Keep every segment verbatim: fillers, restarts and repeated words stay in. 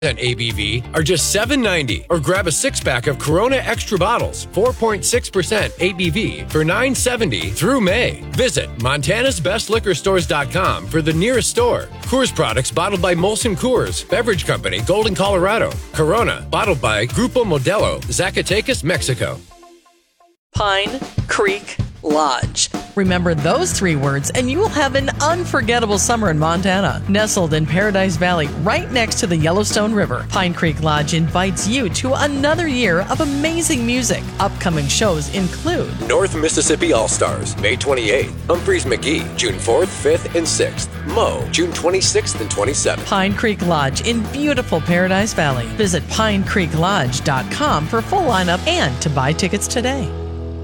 A B V are just seven ninety, or grab a six-pack of Corona Extra bottles, four point six percent A B V, for nine seventy through May. Visit Montana's Best Liquor Stores dot com for the nearest store. Coors products bottled by Molson Coors, Beverage Company, Golden, Colorado. Corona, bottled by Grupo Modelo, Zacatecas, Mexico. Pine Creek Lodge. Remember those three words and you will have an unforgettable summer in Montana. Nestled in Paradise Valley, right next to the Yellowstone River, Pine Creek Lodge invites you to another year of amazing music. Upcoming shows include North Mississippi All-Stars, May twenty-eighth. Humphreys McGee, June fourth, fifth, and sixth. Mo, June twenty-sixth and twenty-seventh. Pine Creek Lodge in beautiful Paradise Valley. Visit pine creek lodge dot com for full lineup and to buy tickets today.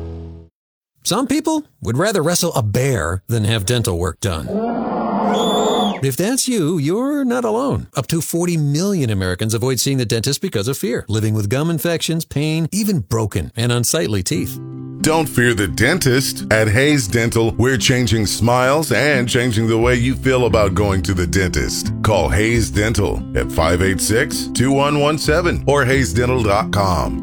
Some people would rather wrestle a bear than have dental work done. If that's you, you're not alone. Up to forty million Americans avoid seeing the dentist because of fear, living with gum infections, pain, even broken and unsightly teeth. Don't fear the dentist. At Hayes Dental, we're changing smiles and changing the way you feel about going to the dentist. Call Hayes Dental at five eight six, two one one seven or hayes dental dot com.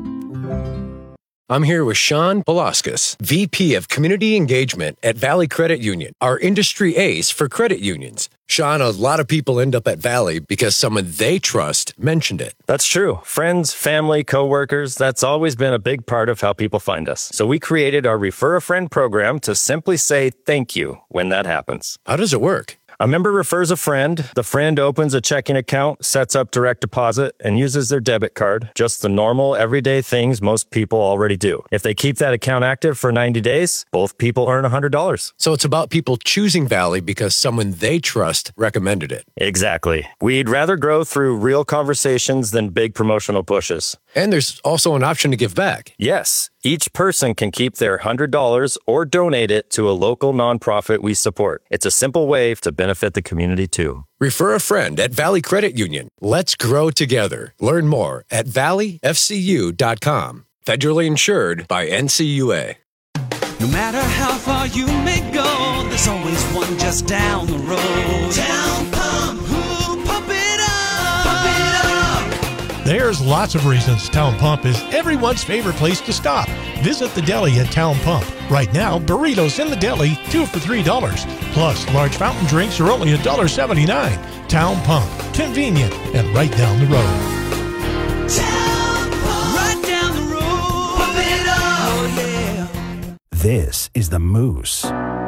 I'm here with Sean Palauskas, V P of Community Engagement at Valley Credit Union, our industry ace for credit unions. Sean, a lot of people end up at Valley because someone they trust mentioned it. That's true. Friends, family, coworkers, that's always been a big part of how people find us. So we created our Refer a Friend program to simply say thank you when that happens. How does it work? A member refers a friend. The friend opens a checking account, sets up direct deposit, and uses their debit card. Just the normal, everyday things most people already do. If they keep that account active for ninety days, both people earn one hundred dollars. So it's about people choosing Valley because someone they trust recommended it. Exactly. We'd rather grow through real conversations than big promotional pushes. And there's also an option to give back. Yes. Each person can keep their one hundred dollars or donate it to a local nonprofit we support. It's a simple way to benefit the community too. Refer a friend at Valley Credit Union. Let's grow together. Learn more at valley f c u dot com. Federally insured by N C U A. No matter how far you may go, there's always one just down the road. Town Pump. Ooh, pump it up. Pump it up. There's lots of reasons Town Pump is everyone's favorite place to stop. Visit the deli at Town Pump. Right now, burritos in the deli, two for three dollars. Plus, large fountain drinks are only one dollar seventy-nine. Town Pump. Convenient and right down the road. Town Pump. Right down the road. Pump it up. Oh, yeah. This is The Moose.